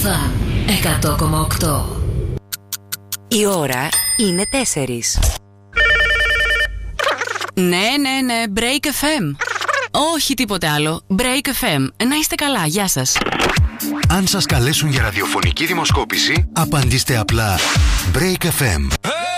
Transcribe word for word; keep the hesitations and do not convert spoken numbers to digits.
Αλφα εκατό κόμμα οκτώ. Η ώρα είναι τέσσερις. Ναι, ναι, ναι, Break εφ εμ. Όχι τίποτε άλλο. Break εφ εμ. Να είστε καλά, γεια σας. Αν σας καλέσουν για ραδιοφωνική δημοσκόπηση, απαντήστε απλά Break εφ εμ.